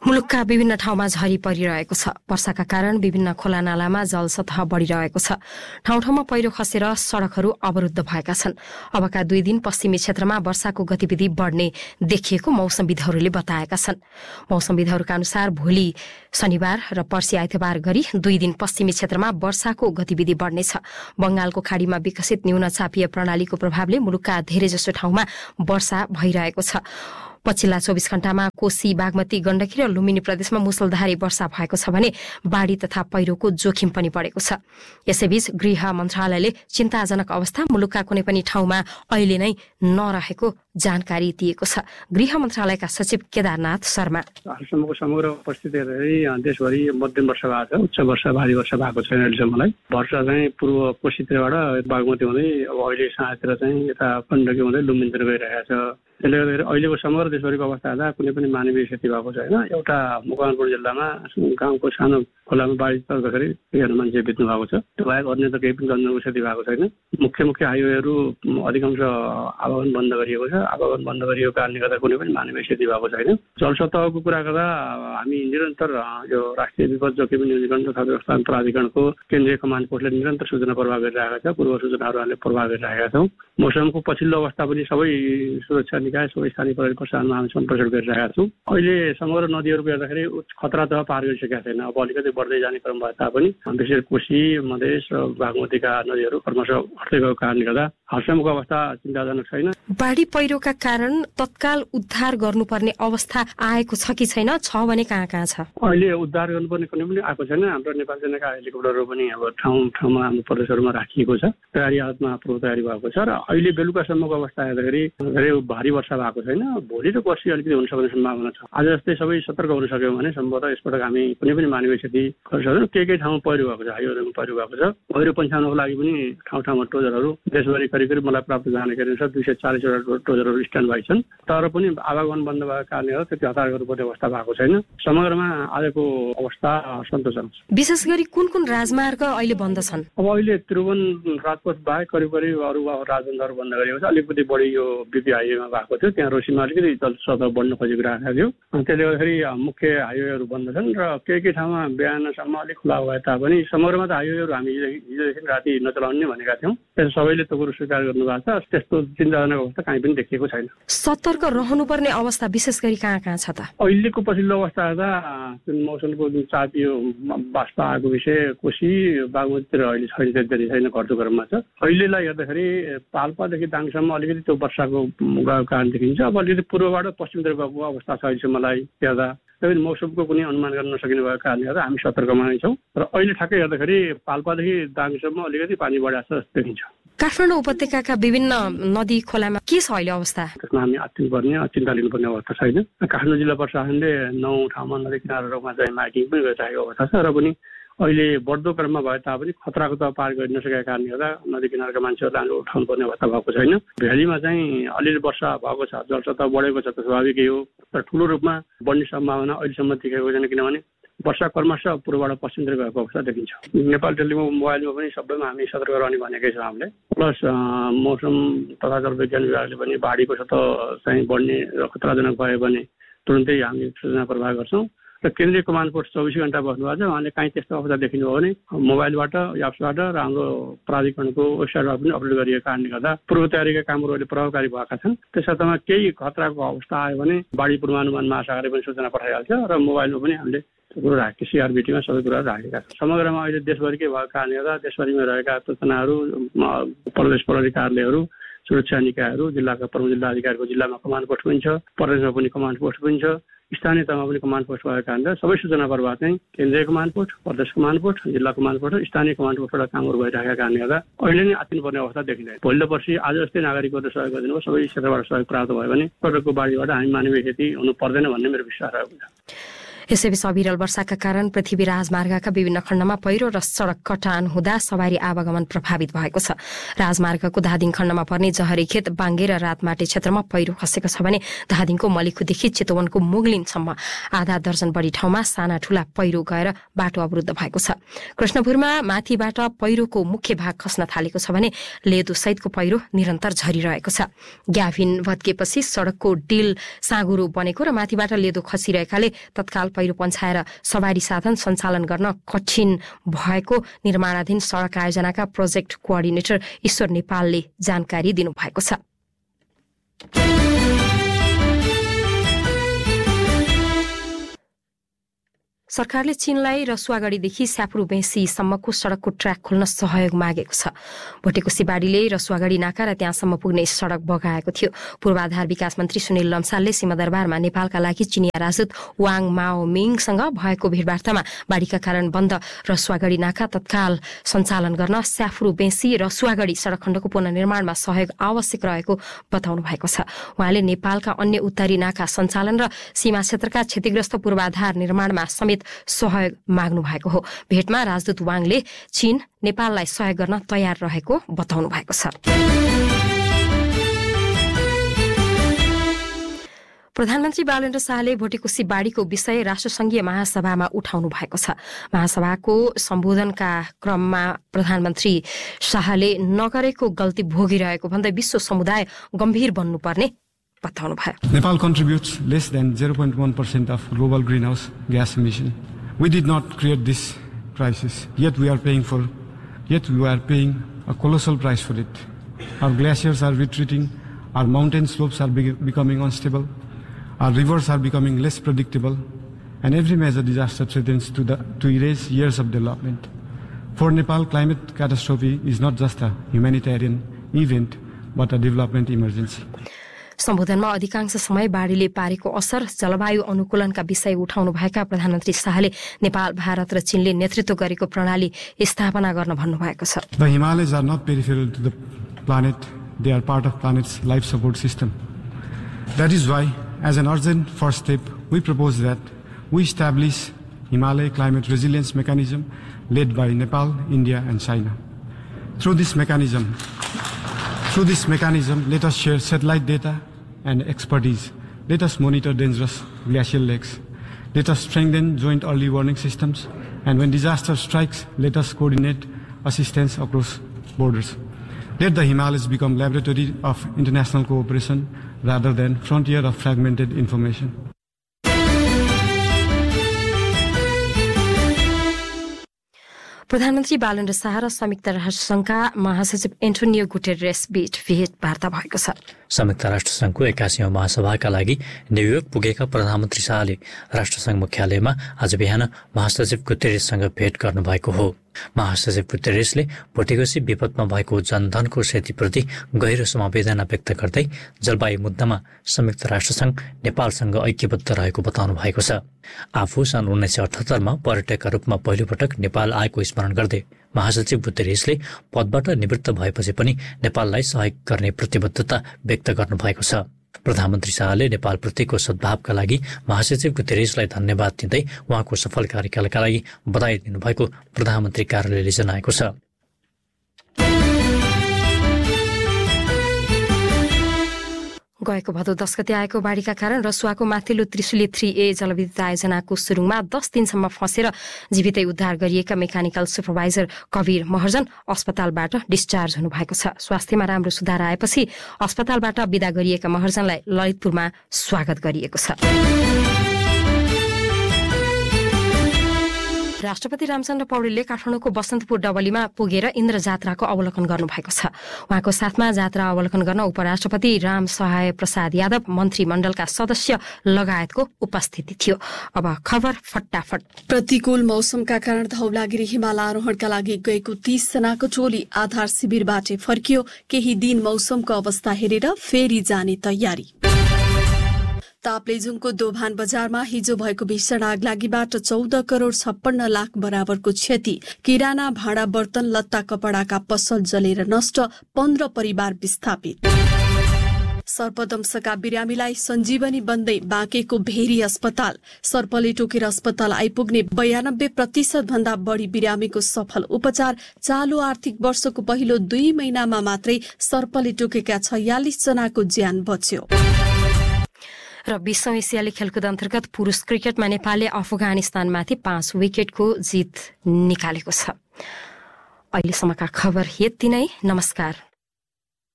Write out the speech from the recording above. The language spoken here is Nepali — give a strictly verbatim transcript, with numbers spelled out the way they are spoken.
मुलुकका विभिन्न ठाउँमा झरी परिरहेको छ। वर्षाका कारण विभिन्न खोला नालामा जलसतह बढिरहेको छ। ठाउँ ठाउँमा पहिरो खसेर सड़कहरू अवरुद्ध भएका छन्। अबका दुई दिन पश्चिमी क्षेत्रमा वर्षाको गतिविधि बढ्ने देखिएको मौसमविदहरूले बताएका छन्। मौसमविदहरूका अनुसार भोलि शनिबार र पर्सि आइतबार गरी दुई दिन पश्चिमी क्षेत्रमा वर्षाको गतिविधि बढ्नेछ। बंगालको खाडीमा विकसित न्यून चापीय प्रणालीको प्रभावले मुलुकका धेरैजसो ठाउँमा वर्षा भइरहेको छ। पछिल्ला चौबिस घण्टामा कोशी, बागमती, गण्डकी र लुम्बिनी प्रदेशमा मुसलधारे वर्षा भएको छ भने बाढ़ी तथा पहिरोको जोखिम पनि बढेको छ। यसैबीच गृह मन्त्रालयले चिन्ताजनक अवस्था मुलुकका कुनै पनि ठाउँमा अहिले नै नरहेको जानकारी दिएको छ। गृह मन्त्रालयका सचिव केदारनाथ शर्मा अहिलेसम्मको समग्र परिस्थिति हेर्दाखेरि देशभरि मध्यम वर्षा भएको छ। उच्च वर्षा, भारी वर्षा भएको छैन अहिलेसम्मलाई। वर्षा चाहिँ पूर्व कोशीतिरबाट बागमती हुँदै अब अहिले साँझतिर चाहिँ यता गण्डकी हुँदै लुम्बिनीतिर गइरहेको छ। त्यसले गर्दाखेरि अहिलेको समग्र देशभरिको अवस्था हेर्दा कुनै पनि मानवीय क्षति भएको छैन। एउटा मकवानपुर जिल्लामा गाउँको सानो खोलामा बाढी चल्दाखेरि एकजना मान्छे बित्नु भएको छ। त्यो बाहेक अन्य त केही पनि जनजनको क्षति भएको छैन। मुख्य मुख्य हाइवेहरू अधिकांश आवागमन बन्द गरिएको छ। आवागमन बन्द गरिएको कारणले गर्दा कुनै पनि मानवीय क्षति भएको छैन। जलसतहको कुरा गर्दा हामी निरन्तर यो राष्ट्रिय विपद जोखिम न्यूनीकरण तथा व्यवस्थापन प्राधिकरणको केन्द्रीय कमान्ड पोस्टले निरन्तर सूचना प्रवाह गरिरहेका छ। पूर्व सूचनाहरू हामीले प्रवाह गरिरहेका छौँ। मौसमको पछिल्लो अवस्था पनि सबै सुरक्षा निकाय, सबै स्थानीय प्रहरी प्रशासनमा हामी सम्प्रेषण गरिरहेका छौँ। अहिले समग्र नदीहरूको हेर्दाखेरि खतरा तह पार गरिसकेका छैन। अब अलिकति बढ्दै जाने क्रम भए तापनि विशेष कोशी, मधेस र बागमतीका नदीहरू क्रमशः घट्दै गएको कारणले गर्दा हालसम्मको अवस्था चिन्ताजनक छैन। बाढी पहिरोका कारण तत्काल उद्धार गर्नुपर्ने अवस्था आएको छ कि छैन? छ भने कहाँ कहाँ छ? अहिले उद्धार गर्नुपर्ने कुनै पनि आएको छैन। हाम्रो नेपाल सेनाका हेलिकप्टरहरू पनि अब ठाउँ ठाउँमा हाम्रो प्रदेशहरूमा राखिएको छ। तयारी हालतमा पूर्व तयारी भएको छ र अहिले बेलुकासम्मको अवस्था हेर्दाखेरि धेरै भारी वर्षा भएको छैन। भोलि र पर्सि अलिकति हुन सक्ने सम्भावना छ। आज जस्तै सबै सतर्क हुन सक्यौँ भने सम्भवतः यसपटक हामी कुनै पनि मानवीय क्षति गर्न सक्दैनौँ। केही केही ठाउँमा पहिरो भएको छ, हाइवेहरूमा पहिरो भएको छ। पहिरो पन्छाउनको लागि पनि ठाउँ ठाउँमा टोजरहरू देशभरि करिब करिब मलाई प्राप्त जानकारी अनुसार दुई सय चालिसवटा टोजरहरू स्ट्यान्ड बाई छन्। तर पनि आवागमन बन्द भएको कारणले गर्दा त्यति हतार गर्नुपर्ने अवस्था भएको छैन। समग्रमा आजको अवस्था सन्तोषजनक छ। विशेष गरी कुन कुन राजमार्ग अहिले बन्द छन्? अब अहिले त्रिभुवन राजपथ बाहेक करिब करिब अरू राजमार्गहरू बन्द गरिएको छ। अलिकति बढी यो बिपी हाइवेमा भएको थियो, त्यहाँ रोसीमा अलिकति जलसतह बढ्न खोजेको राखेको थियो। त्यसले गर्दाखेरि मुख्य हाइवेहरू बन्द छन् र केही केही ठाउँमा बिहानसम्म अलिक खुला भए तापनि समग्रमा त हाइवेहरू हामी हिजोदेखि राति नचलाउने भनेका थियौँ। त्यसो सबैले त्यो कुरो स्वीकार गर्नुभएको छ। त्यस्तो चिन्ताजनक अवस्था कहीँ पनि देखिएको छैन। सतर्क रहनुपर्ने अवस्था विशेष गरी कहाँ कहाँ छ त? अहिलेको पछिल्लो अवस्था हेर्दा जुन मौसमको जुन चापियो वाष्प आएको विषय कोशी, बागमतीतिर अहिले छैन, त्यति छैन, घट्दो क्रममा छ। अहिलेलाई हेर्दाखेरि पाल्पादेखि दाङसम्म अलिकति त्यो वर्षाको गएको कारण देखिन्छ। अब अलिकति पूर्वबाट पश्चिमतिर गएको अवस्था छ अहिलेसम्मलाई हेर्दा। त्यही मौसमको कुनै अनुमान गर्न नसकिने भएको कारणले गर्दा हामी सतर्कमा नै छौँ र अहिले ठ्याक्कै हेर्दाखेरि पाल्पादेखि दाङसम्म अलिकति पानी बढाएको जस्तो देखिन्छ। काठमाडौँ उपत्यकाका विभिन्न नदी खोलामा के छ अहिले अवस्था? त्यसमा हामी आत्तिनुपर्ने, चिन्ता लिनुपर्ने अवस्था छैन। काठमाडौँ जिल्ला प्रशासनले नौ ठाउँमा नदी किनारहरूमा चाहिँ माइकिङ पनि गरिरहेको अवस्था छ र पनि अहिले बढ्दो क्रममा भए तापनि खतराको त पार गर्न नसकेका कारणले गर्दा नदी किनारका मान्छेहरूलाई हामीले उठाउनुपर्ने अवस्था भएको छैन। भ्यालीमा चाहिँ अलिअलि वर्षा भएको छ, जलसतह बढेको छ, त स्वाभाविकै हो। तर ठुलो रूपमा बढ्ने सम्भावना अहिलेसम्म देखेको छैन, किनभने वर्षा क्रमशः पूर्वबाट पश्चिमतिर गएको अवस्था देखिन्छ। नेपाल टेलिकम मोबाइलमा पनि सबैमा हामी सतर्क रहने भनेकै छौँ हामीले। प्लस मौसम तथा जलविज्ञान विभागले पनि बाढीको सतह चाहिँ बढ्ने र खतराजनक भयो भने तुरन्तै हामी सूचना प्रवाह गर्छौँ। र केन्द्रीय कमान्ड पोस्ट चौबिस घण्टा बस्नुभएको छ। उहाँले काहीँ त्यस्तो अवस्था देखिनु हो भने मोबाइलबाट, एप्सबाट र हाम्रो प्राधिकरणको वेबसाइटमा पनि अपलोड गरिएको कारणले गर्दा पूर्व तयारीका कामहरू अहिले प्रभावकारी भएका छन्। त्यसर्थमा केही खतराको अवस्था आयो भने बाढी पूर्वानुमान महाशाखाले पनि सूचना पठाइहाल्छ र मोबाइलमा पनि हामीले त्यो कुरो राखेको सिआरबिटीमा सबै कुरा राखेका छौँ। समग्रमा अहिले देशभरिकै भएको कारणले गर्दा देशभरिमा रहेका सूचनाहरू, प्रदेश प्रहरी कार्यालयहरू, सुरक्षा निकायहरू, जिल्लाका प्रमुख जिल्ला अधिकारीको जिल्लामा कमान्ड पोस्ट पनि छ, प्रदेशमा पनि कमान्ड पोस्ट पनि छ, स्थानीय तहमा पनि कमान्ड पोस्ट भएको कारणले सबै सूचना प्रवाह चाहिँ केन्द्रीय कमान्ड पोस्ट, प्रदेश कमान्ड पोस्ट, जिल्ला कमान्ड पोस्ट र स्थानीय कमान्ड पोस्टबाट कामहरू भइरहेका कारणले गर्दा अहिले नै आत्तिनुपर्ने अवस्था देखिँदैन। भोलि पर्सि आज जस्तै नागरिकहरूले सहयोग गरिदिनु, सबै क्षेत्रबाट सहयोग प्राप्त भयो भने प्रकारको बाढीबाट हामी मानवीय क्षति हुनु पर्दैन भन्ने मेरो विश्वास रहेको छ। यसैबीच अविरल वर्षाका कारण पृथ्वी राजमार्गका विभिन्न खण्डमा पहिरो र सड़क कटान हुँदा सवारी आवागमन प्रभावित भएको छ। राजमार्गको धादिङ खण्डमा पर्ने जहरीखेत, बाङ्गे र रातमाटे क्षेत्रमा पहिरो खसेको छ भने धादिङको मलिखुदेखि चितवनको मुगलिनसम्म आधा दर्जन बढी ठाउँमा साना ठूला पहिरो गएर बाटो अवरुद्ध भएको छ। कृष्णपुरमा माथिबाट पहिरोको मुख्य भाग खस्न थालेको छ भने लेदो सहितको पहिरो निरन्तर झरिरहेको छ। ग्याभिन भत्किएपछि सड़कको डिल साँगुरो बनेको र माथिबाट लेदो खसिरहेकाले तत्काल पहिरो पन्छाएर सवारी साधन सञ्चालन गर्न कठिन भएको निर्माणाधीन सडक आयोजनाका प्रोजेक्ट कोअर्डिनेटर ईश्वर नेपालले जानकारी दिनुभएको छ। सरकारले चीनलाई रसुवागढीदेखि स्यापुरुबेसीसम्मको सड़कको ट्र्याक खोल्न सहयोग मागेको छ। भोटेकोसीबारीले रसुवागढी नाका र त्यहाँसम्म पुग्ने सड़क बगाएको थियो। पूर्वाधार विकास मन्त्री सुनिल लम्सालले सिंहदरबारमा नेपालका लागि चिनिया राजदूत वाङ माओमिङसँग भएको भेटवार्तामा बाढीका कारण बन्द रसुवागढी नाका तत्काल सञ्चालन गर्न स्यापुरुबेसी रसुवागढी सड़क खण्डको पुनर्निर्माणमा सहयोग आवश्यक रहेको बताउनु भएको छ। उहाँले नेपालका अन्य उत्तरी नाका सञ्चालन र सीमा क्षेत्रका क्षतिग्रस्त पूर्वाधार निर्माणमा समेत सहयोग माग्नु भएको हो। भेटमा राजदूत वाङले चीन नेपाललाई सहयोग गर्न तयार रहेको बताउनु भएको छ। प्रधानमन्त्री बालेन्द्र शाहले भोटेकोसी बाढीको विषय राष्ट्रसङ्घीय महासभामा उठाउनु भएको छ। महासभाको सम्बोधनका क्रममा प्रधानमन्त्री शाहले नगरेको गल्ती भोगिरहेको भन्दै विश्व समुदाय गम्भीर बन्नुपर्ने बताउनु भयो। Nepal contributes less than zero point one percent of global greenhouse gas emission. We did not create this crisis, yet we are paying for, yet we are paying a colossal price for it. Our glaciers are retreating, our mountain slopes are be becoming unstable, our rivers are becoming less predictable, and every major disaster threatens to, the, to erase years of development. For Nepal, climate catastrophe is not just a humanitarian event, but a development emergency. सम्बोधनमा अधिकांश समय बाढीले पारेको असर जलवायु अनुकूलनका विषय उठाउनु भएका प्रधानमन्त्री शाहले नेपाल, भारत र चीनले नेतृत्व गरेको प्रणाली स्थापना गर्न भन्नुभएको छ। The Himalayas are not peripheral to the planet, they are part of planet's life support system. That is why, as an urgent first step, we propose that we establish Himalaya Climate Resilience Mechanism led by Nepal, India and China. Through this mechanism, Through this mechanism, let us share satellite data and expertise. Let us monitor dangerous glacial lakes. Let us strengthen joint early warning systems. And when disaster strikes, let us coordinate assistance across borders. Let the Himalayas become laboratory of international cooperation rather than frontier of fragmented information. प्रधानमन्त्री बालेन्द्र शाह र संयुक्त राष्ट्रसङ्घका महासचिव एन्टोनियो गुटेरेस बीच भेटवार्ता भएको छ। संयुक्त राष्ट्रसङ्घको एकासीौं महासभाका लागि न्युयोर्क पुगेका प्रधानमन्त्री शाहले राष्ट्रसङ्घ मुख्यालयमा आज बिहान महासचिव गुटेरेससँग भेट गर्नुभएको हो। महासचिव गुटेरेसले भोटेकोसी विपदमा भएको जनधनको क्षतिप्रति गहिरो संवेदना व्यक्त गर्दै जलवायु मुद्दामा संयुक्त राष्ट्रसङ्घ नेपालसँग ऐक्यबद्ध रहेको बताउनु भएको छ। आफू सन् उन्नाइस सय अठहत्तरमा पर्यटकका रूपमा पहिलोपटक नेपाल आएको स्मरण गर्दै महासचिव गुटेरेसले पदबाट निवृत्त भएपछि पनि नेपाललाई सहयोग गर्ने प्रतिबद्धता व्यक्त गर्नुभएको छ। प्रधानमन्त्री शाहले नेपालप्रतिको सद्भावका लागि महासचिव गुटेरेसलाई धन्यवाद दिँदै उहाँको सफल कार्यकालका लागि बधाई दिनुभएको प्रधानमन्त्री कार्यालयले जनाएको छ। गएको भदौ दस गते आएको बाढीका कारण रसुवाको माथिल्लो त्रिशुली थ्री ए जलविद्युत आयोजनाको सुरुङमा दस दिनसम्म फँसेर जीवितै उद्धार गरिएका मेकानिकल सुपरभाइजर कवीर महर्जन अस्पतालबाट डिस्चार्ज हुनुभएको छ। स्वास्थ्यमा राम्रो सुधार आएपछि अस्पतालबाट बिदा गरिएका महर्जनलाई ललितपुरमा स्वागत गरिएको छ। राष्ट्रपति रामचन्द्र पौडेलले काठमाडौँको बसन्तपुर डबलीमा पुगेर इन्द्र जात्राको अवलोकन गर्नुभएको छ। उहाँको साथमा जात्रा अवलोकन गर्न उपराष्ट्रपति राम सहाय प्रसाद यादव, मन्त्रीमण्डलका सदस्य लगायतको उपस्थिति थियो। अब खबर फटाफट। प्रतिकूल मौसमका कारण धौलागिरी हिमाल आरोहणका लागि गएको तीस जनाको टोली आधार शिविरबाट फर्कियो। केही दिन मौसमको अवस्था हेरेर फेरि जाने तयारी। ताप्लेजुङको दोभान बजारमा हिजो भएको भीषण आगलागीबाट चौध करोड़ छप्पन्न लाख बराबरको क्षति। किराना, भाँडा, बर्तन, लत्ता, कपडाका पसल जलेर नष्ट, पन्ध्र परिवार विस्थापित। सर्पदंशका बिरामीलाई सञ्जीवनी बन्दै बाँकेको भेरी अस्पताल। सर्पले टोकेर अस्पताल आइपुग्ने बयानब्बे प्रतिशत भन्दा बढ़ी बिरामीको सफल उपचार। चालु आर्थिक वर्षको पहिलो दुई महिनामा मात्रै सर्पले टोकेका छयालिस जनाको ज्यान बच्यो। र विश्व एसियाली खेलकुद अन्तर्गत पुरुष क्रिकेटमा नेपालले अफगानिस्तानमाथि पाँच विकेटको जित निकालेको छ। अहिलेसम्मका खबर यति नै। नमस्कार।